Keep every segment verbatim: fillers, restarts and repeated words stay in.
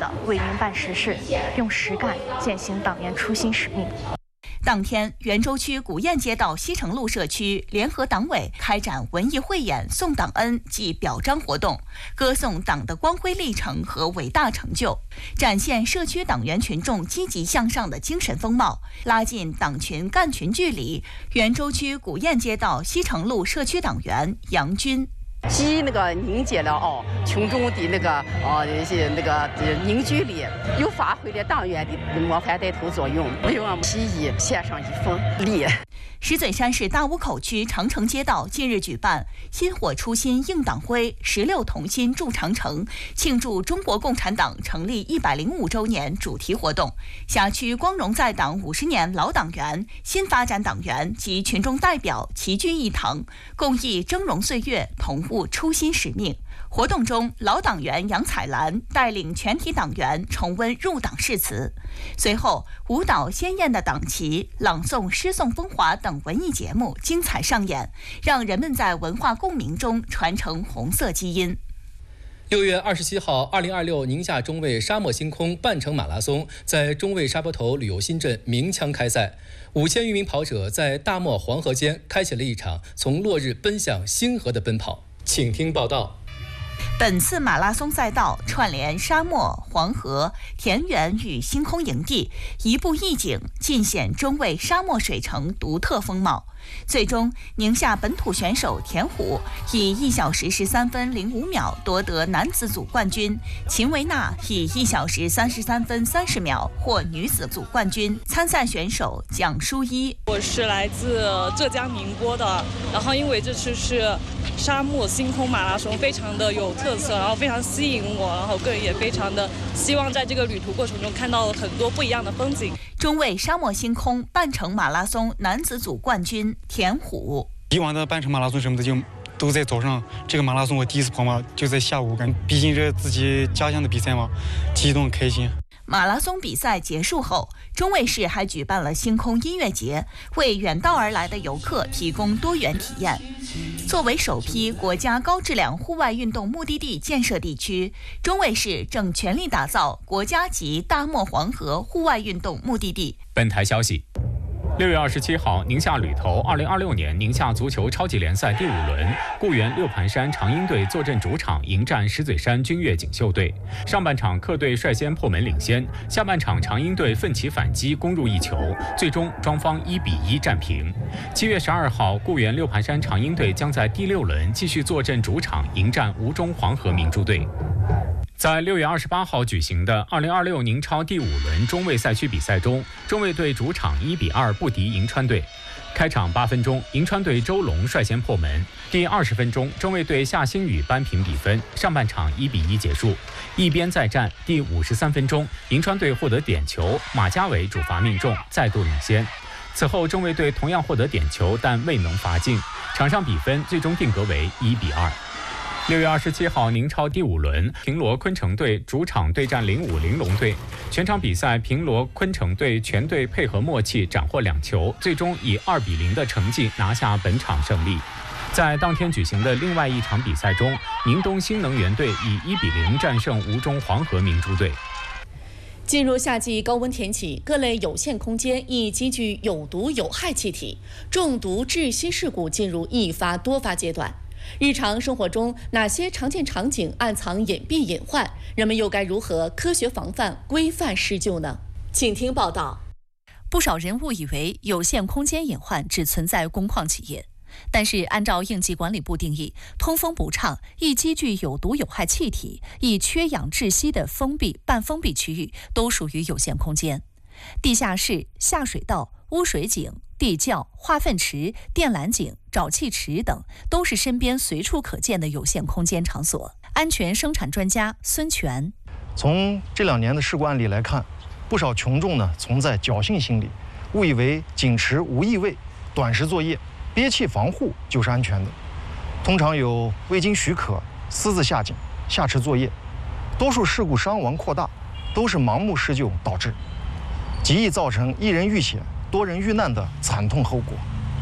地为民办实事，用实干践行党员初心使命。 当天，袁州区古堰街道西城路社区联合党委开展文艺汇演送党恩暨表彰活动，歌颂党的光辉历程和伟大成就，展现社区党员群众积极向上的精神风貌，拉近党群干群距离。袁州区古堰街道西城路社区党员杨军。 既那个凝结了哦群众的那个哦一些那个凝聚力，又发挥了党员的模范带头作用，为我们起义献上一份力。 石嘴山市大沽口区长城街道近日举办“薪火初心映党徽，十六同心筑长城”庆祝中国共产党成立一百零五周年主题活动。辖区光荣在党五十年老党员、新发展党员及群众代表齐聚一堂，共议峥嵘岁月，同悟初心使命。活动中，老党员杨彩兰带领全体党员重温入党誓词。随后，舞蹈鲜艳的党旗、朗诵诗颂风华等文艺节目精彩上演，让人们在文化共鸣中传承红色基因。 六月二十七号，二零二六宁夏中卫沙漠星空半程马拉松在中卫沙坡头旅游新镇鸣枪开赛，五千余名跑者在大漠黄河间开启了一场从落日奔向星河的奔跑。请听报道。 本次马拉松赛道串联沙漠、黄河、田园与星空营地，一步一景，尽显中卫沙漠水城独特风貌。最终，宁夏本土选手田虎以一小时十三分零五秒夺得男子组冠军，秦维娜以一小时三十三分三十秒获女子组冠军。参赛选手蒋淑一， 我是来自浙江宁波的，然后因为这次是沙漠星空马拉松，非常的有特色，然后非常吸引我，然后个人也非常的希望在这个旅途过程中看到很多不一样的风景。 中卫沙漠星空半程马拉松男子组冠军田虎。 以往的半程马拉松什么的就都在早上，这个马拉松我第一次跑嘛，就在下午，感毕竟这自己家乡的比赛嘛，激动开心。 马拉松比赛结束后，中卫市还举办了星空音乐节，为远道而来的游客提供多元体验。作为首批国家高质量户外运动目的地建设地区，中卫市正全力打造国家级大漠黄河户外运动目的地。 本台消息。六月二十七号，宁夏旅投二零二六年宁夏足球超级联赛第五轮，固原六盘山长鹰队坐镇主场迎战石嘴山君越锦绣队。上半场客队率先破门领先，下半场长鹰队奋起反击，攻入一球，最终双方一比一战平。七月十二号，固原六盘山长鹰队将在第六轮继续坐镇主场迎战吴中黄河明珠队。在六月二十八号举行的二零二六宁超第五轮中卫赛区比赛中，中卫队主场一比二不敌银川队。开场八分钟，银川队周龙率先破门。第二十分钟，中卫队夏星宇扳平比分，上半场一比一结束。一边再战，第五十三分钟，银川队获得点球，马家伟主罚命中，再度领先。此后，中卫队同样获得点球，但未能罚进，场上比分最终定格为一比二。六月二十七号，宁超第五轮，平罗昆城队主场对战零五玲珑队。全场比赛，平罗昆城队全队配合默契，斩获两球，最终以二比零的成绩拿下本场胜利。在当天举行的另外一场比赛中，宁东新能源队以一比零战胜吴中黄河明珠队。 进入夏季高温天气，各类有限空间易积聚有毒有害气体，中毒窒息事故进入易发多发阶段。日常生活中，哪些常见场景暗藏隐蔽隐患？人们又该如何科学防范、规范施救呢？请听报道。 不少人误以为有限空间隐患只存在工矿企业，但是按照应急管理部定义，通风不畅、易积聚有毒有害气体、易缺氧窒息的封闭、半封闭区域都属于有限空间。地下室、下水道、污水井、地窖、化粪池、电缆井、沼气池等都是身边随处可见的有限空间场所。安全生产专家孙全： 从这两年的事故案例来看，不少群众呢存在侥幸心理，误以为仅持无异味、短时作业、憋气防护就是安全的。通常有未经许可私自下井、下池作业，多数事故伤亡扩大都是盲目施救导致，极易造成一人遇险、多人遇难的惨痛后果。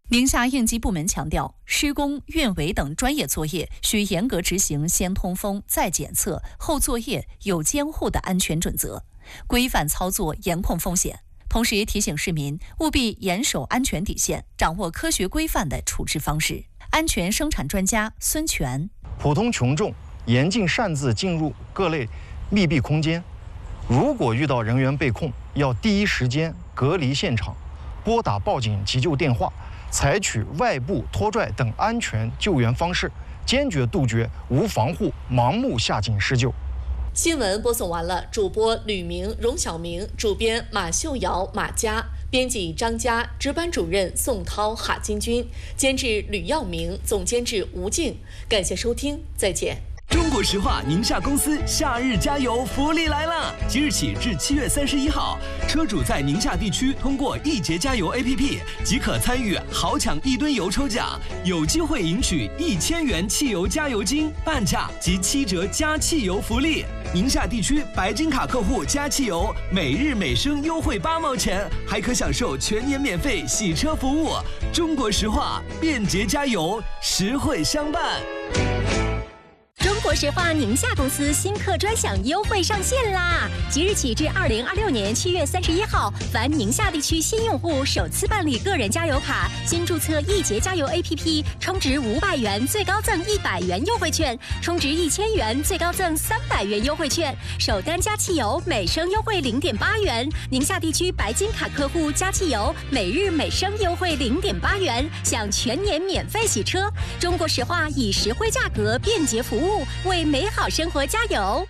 宁夏应急部门强调，施工、运维等专业作业需严格执行先通风、再检测、后作业、有监护的安全准则，规范操作，严控风险。同时提醒市民务必严守安全底线，掌握科学规范的处置方式。安全生产专家孙全： 普通群众严禁擅自进入各类密闭空间，如果遇到人员被控，要第一时间隔离现场，拨打报警急救电话，采取外部拖拽等安全救援方式，坚决杜绝无防护、盲目下井施救。 新闻播送完了，主播吕明、荣小明，主编马秀瑶、马佳，编辑张佳，值班主任宋涛、哈金军，监制吕耀明，总监制吴静。感谢收听，再见。 中国石化宁夏公司夏日加油福利来了！即日起至七月三十一号，车主在宁夏地区通过易捷加油 A P P 即可参与豪抢一吨油抽奖，有机会赢取一千元汽油加油金、半价及七折加汽油福利。宁夏地区白金卡客户加汽油，每日每升优惠八毛钱，还可享受全年免费洗车服务。中国石化，便捷加油，实惠相伴。 中国石化宁夏公司新客专享优惠上线啦！即日起至二零二六年七月三十一号，凡宁夏地区新用户首次办理个人加油卡，新注册易捷加油 A P P， 充值五百元最高赠一百元优惠券，充值一千元最高赠三百元优惠券，首单加汽油每升优惠零点八元。宁夏地区白金卡客户加汽油每日每升优惠零点八元，享全年免费洗车。中国石化以实惠价格、便捷服务，为美好生活加油。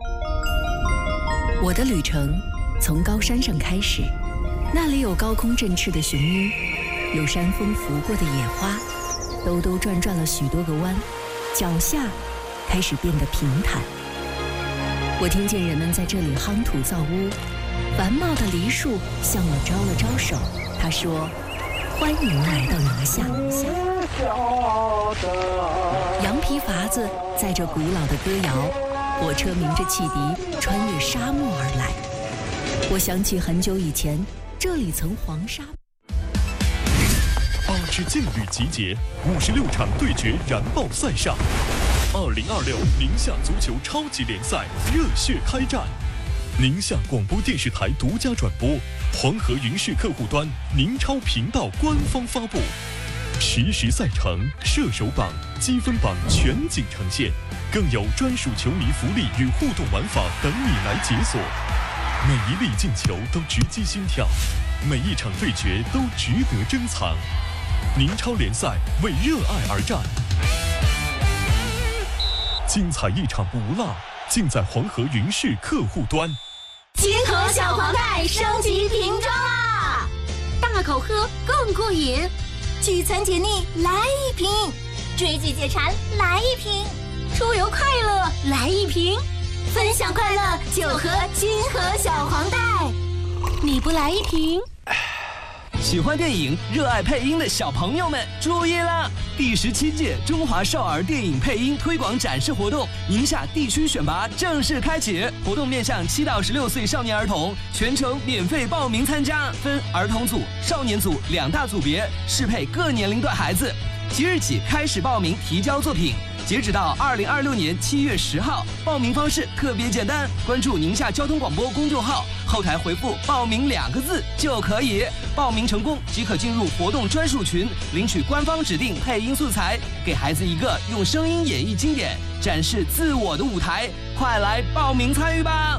我的旅程从高山上开始，那里有高空振翅的雄鹰，有山风拂过的野花，兜兜转转了许多个弯，脚下开始变得平坦。我听见人们在这里夯土造屋，繁茂的梨树向我招了招手，他说：“欢迎来到宁夏。”羊皮筏子载着古老的歌谣，火车鸣着汽笛，穿越沙漠而来。我想起很久以前，这里曾黄沙。 八支劲旅集结，五十六场对决燃爆赛上。二零二六宁夏足球超级联赛热血开战，宁夏广播电视台独家转播，黄河云视客户端宁超频道官方发布。实时赛程、射手榜、积分榜全景呈现，更有专属球迷福利与互动玩法等你来解锁。每一粒进球都直击心跳，每一场对决都值得珍藏。宁超联赛为热爱而战，精彩一场不落，尽在黄河云视客户端。 金河小黄袋升级瓶装啦，大口喝更过瘾。聚餐解腻来一瓶，追剧解馋来一瓶，出游快乐来一瓶，分享快乐就喝金河小黄袋。你不来一瓶？ 喜欢电影、热爱配音的小朋友们注意了！第十七届中华少儿电影配音推广展示活动宁夏地区选拔正式开启，活动面向七到十六岁少年儿童，全程免费报名参加，分儿童组、少年组两大组别，适配各年龄段孩子。即日起开始报名提交作品，截止到二零二六年七月十号。报名方式特别简单，关注宁夏交通广播公众号，后台回复“报名”两个字就可以。报名成功即可进入活动专属群，领取官方指定配音素材，给孩子一个用声音演绎经典、展示自我的舞台。快来报名参与吧！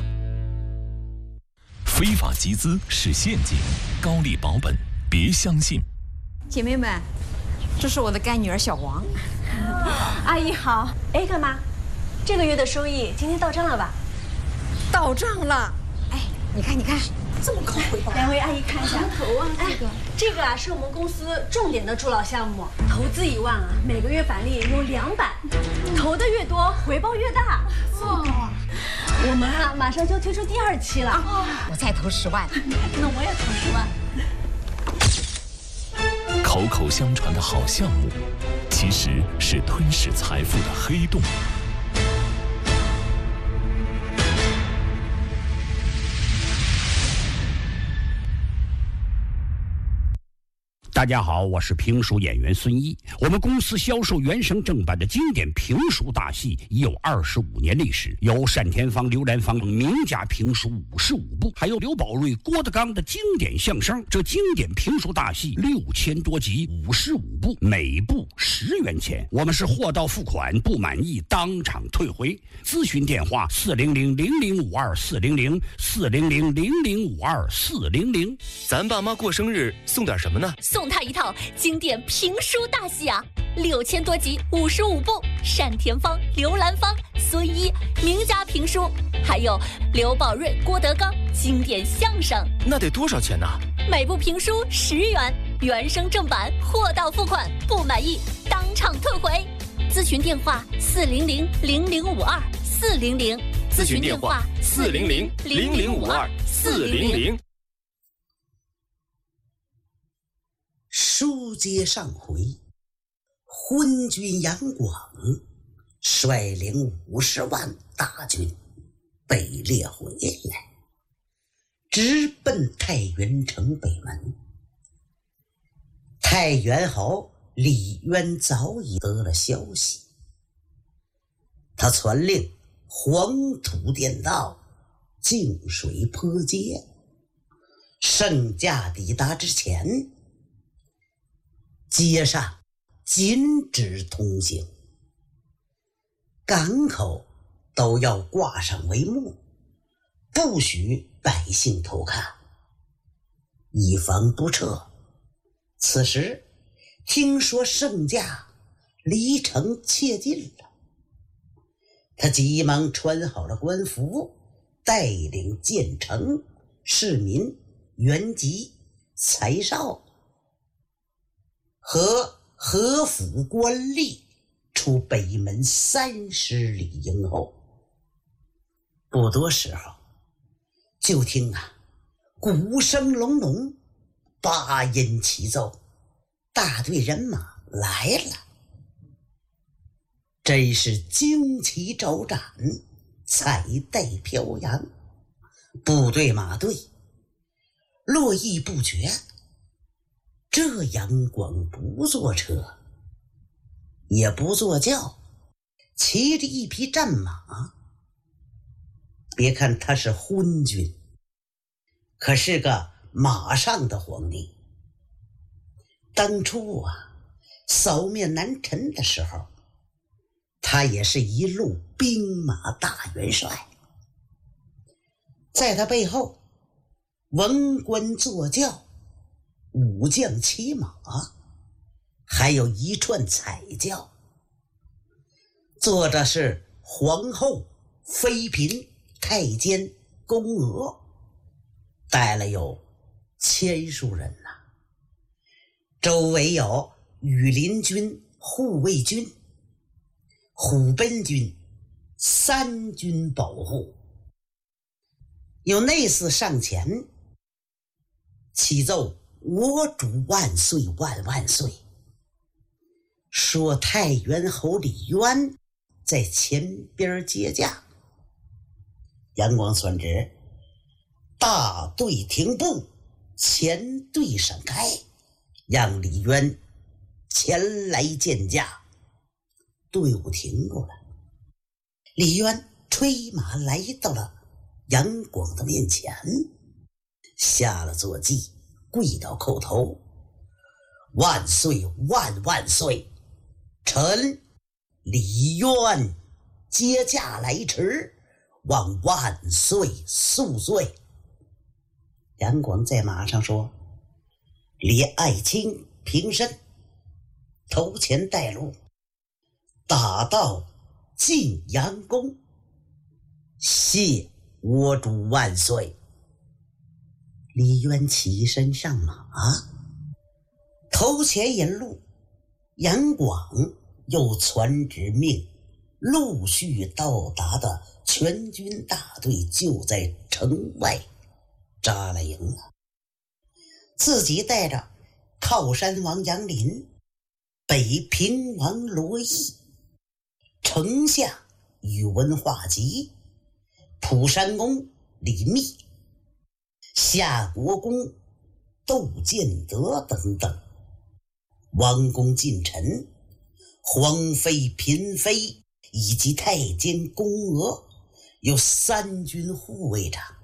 非法集资是陷阱，高利保本别相信。 姐妹们，这是我的干女儿小王。阿姨好。哎，干妈，这个月的收益今天到账了吧？到账了。哎，你看，你看，这么高回报。两位阿姨看一下。头啊，这个。这个啊是我们公司重点的助老项目，投资一万啊，每个月返利有两百，投的越多，回报越大。哦。我们啊马上就要推出第二期了。哦。我再投十万。那我也投十万。 口口相传的好项目，其实是吞噬财富的黑洞。 大家好，我是评书演员孙一。我们公司销售原声正版的经典评书大戏已有二十五年历史，有单田芳、刘兰芳名家评书五十五部，还有刘宝瑞、郭德纲的经典相声。这经典评书大戏六千多集，五十五部，每部十元钱。我们是货到付款，不满意当场退回。咨询电话：四零零零零五二四零零四零零零零五二四零零。 咱爸妈过生日送点什么呢？ 送他一套经典评书大戏啊，六千多集，五十五部，单田芳、刘兰芳、孙一名家评书，还有刘宝瑞、郭德纲经典相声。 那得多少钱呢？ 每部评书十元，原声正版，货到付款，不满意当场退回。咨询电话：四零零零零五二四零零。 咨询电话：四零零零零五二四零零。 书接上回，昏君杨广率领五十万大军北猎回来，直奔太原城北门。太原侯李渊早已得了消息，他传令黄土垫道，净水泼街。圣驾抵达之前，街上禁止通行，港口都要挂上帷幕，不许百姓偷看，以防不测。此时听说圣驾离城切近了，他急忙穿好了官服，带领县城市民、员籍、财少和和府官吏出北门三十里迎候。不多时候，就听啊鼓声隆隆，八音齐奏，大队人马来了。真是旌旗招展，彩带飘扬，部队马队络绎不绝。这杨广不坐车，也不坐轿，骑着一匹战马。别看他是昏君，可是个马上的皇帝。当初啊，扫灭南陈的时候，他也是一路兵马大元帅。在他背后，文官坐轿，武将骑马，还有一串彩轿，坐着是皇后、妃嫔、太监、宫娥，带了有千数人呐、啊。周围有羽林军、护卫军、虎贲军三军保护。有内侍上前启奏我主万岁万万岁，说太原侯李渊在前边接驾。杨广传旨，大队停步，前队闪开，让李渊前来见驾。队伍停住了，李渊催马来到了杨广的面前，下了坐骑，跪倒叩头，万岁万万岁，臣李渊接驾来迟，望万岁恕罪。杨广在马上说，李爱卿平身，头前带路，打到晋阳宫，谢我主万岁。李渊起身上马，头前引路。杨广又传旨命陆续到达的全军大队就在城外扎了营了，自己带着靠山王杨林、北平王罗毅、丞相宇文化及、蒲山公李密、夏国公窦建德等等王公近臣、皇妃、嫔妃以及太监宫娥，有三军护卫着。